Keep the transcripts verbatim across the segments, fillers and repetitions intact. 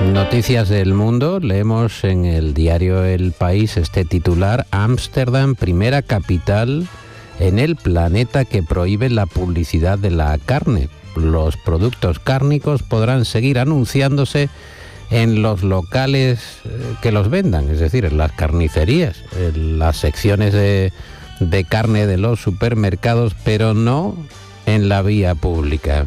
Noticias del mundo, leemos en el diario El País este titular: Ámsterdam, primera capital en el planeta que prohíbe la publicidad de la carne. Los productos cárnicos podrán seguir anunciándose en los locales que los vendan, es decir, en las carnicerías, en las secciones de, de carne de los supermercados, pero no en la vía pública.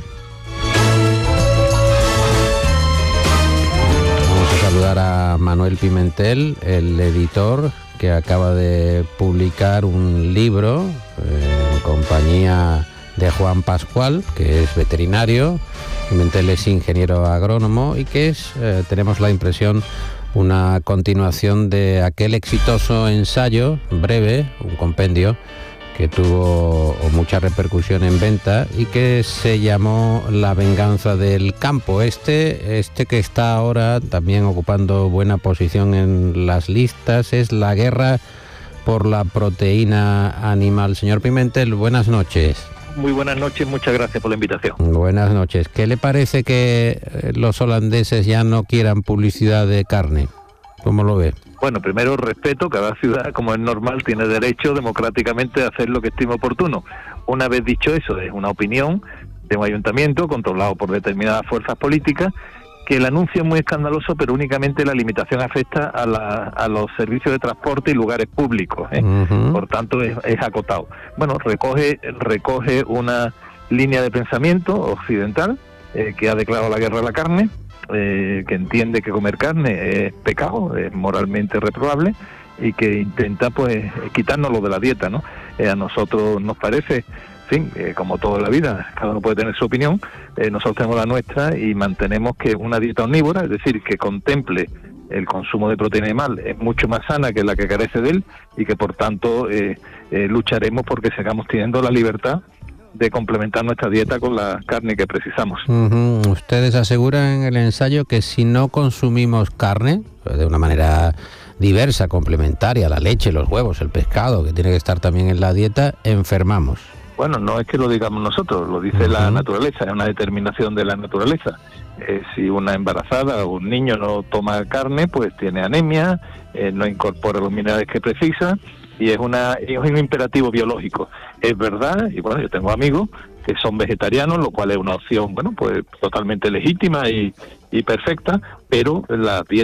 Saludar a Manuel Pimentel, el editor que acaba de publicar un libro eh, en compañía de Juan Pascual, que es veterinario. Pimentel es ingeniero agrónomo y que es, eh, tenemos la impresión, una continuación de aquel exitoso ensayo breve, un compendio, que tuvo mucha repercusión en venta y que se llamó La venganza del campo. Este, este que está ahora también ocupando buena posición en las listas es La guerra por la proteína animal. Señor Pimentel, buenas noches. Muy buenas noches, muchas gracias por la invitación. Buenas noches. ¿Qué le parece que los holandeses ya no quieran publicidad de carne? ¿Cómo lo ve? Bueno, primero respeto, cada ciudad, como es normal, tiene derecho democráticamente a hacer lo que estime oportuno. Una vez dicho eso, es una opinión de un ayuntamiento controlado por determinadas fuerzas políticas, que el anuncio es muy escandaloso, pero únicamente la limitación afecta a, la, a los servicios de transporte y lugares públicos, ¿eh? Uh-huh. Por tanto, es, es acotado. Bueno, recoge, recoge una línea de pensamiento occidental eh, que ha declarado la guerra a la carne, Eh, que entiende que comer carne es pecado, es moralmente reprobable y que intenta pues quitárnoslo de la dieta, ¿no? Eh, a nosotros nos parece, en fin, eh, como toda la vida, cada uno puede tener su opinión, eh, nosotros tenemos la nuestra y mantenemos que una dieta omnívora, es decir, que contemple el consumo de proteína animal, es mucho más sana que la que carece de él y que por tanto eh, eh, lucharemos porque sigamos teniendo la libertad de complementar nuestra dieta con la carne que precisamos. Uh-huh. Ustedes aseguran en el ensayo que si no consumimos carne, de una manera diversa, complementaria, la leche, los huevos, el pescado, que tiene que estar también en la dieta, enfermamos. Bueno, no es que lo digamos nosotros, lo dice uh-huh. la naturaleza, es una determinación de la naturaleza. Eh, si una embarazada o un niño no toma carne, pues tiene anemia, eh, no incorpora los minerales que precisa, y es una es un imperativo biológico. Es verdad, y bueno, yo tengo amigos que son vegetarianos, lo cual es una opción, bueno, pues totalmente legítima y, y perfecta, pero la dieta